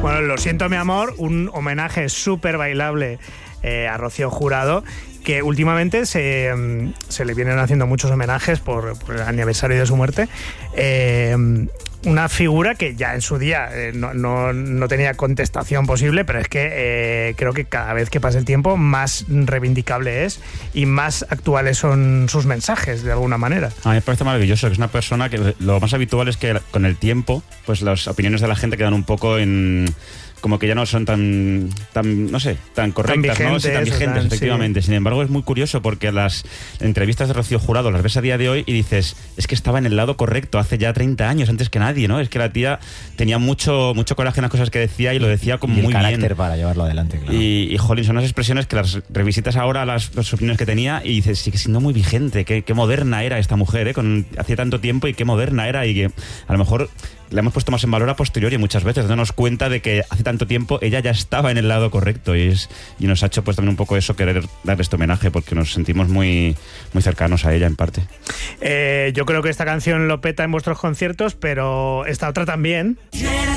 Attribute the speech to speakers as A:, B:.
A: Bueno, Lo siento mi amor, un homenaje súper bailable a Rocío Jurado, que últimamente se le vienen haciendo muchos homenajes por el aniversario de su muerte. Una figura que ya en su día no tenía contestación posible, pero es que creo que cada vez que pasa el tiempo más reivindicable es y más actuales son sus mensajes, de alguna manera.
B: A mí me parece maravilloso, que es una persona que lo más habitual es que con el tiempo pues las opiniones de la gente quedan un poco en... como que ya no son tan no sé, tan correctas, tan vigentes, efectivamente. Sí. Sin embargo, es muy curioso porque las entrevistas de Rocío Jurado las ves a día de hoy y dices, es que estaba en el lado correcto hace ya 30 años, antes que nadie, ¿no? Es que la tía tenía mucho coraje en las cosas que decía y lo decía como muy bien.
C: Y el carácter para llevarlo adelante, claro.
B: Y jolín, son unas expresiones que las revisitas ahora, las opiniones que tenía, y dices, sigue siendo muy vigente, qué moderna era esta mujer, hacía tanto tiempo y qué moderna era, y que a lo mejor la hemos puesto más en valor a posteriori muchas veces, dándonos cuenta de que hace tanto tiempo ella ya estaba en el lado correcto y nos ha hecho pues también un poco eso, querer darle este homenaje porque nos sentimos muy, muy cercanos a ella en parte.
A: Yo creo que esta canción lo peta en vuestros conciertos, pero esta otra también.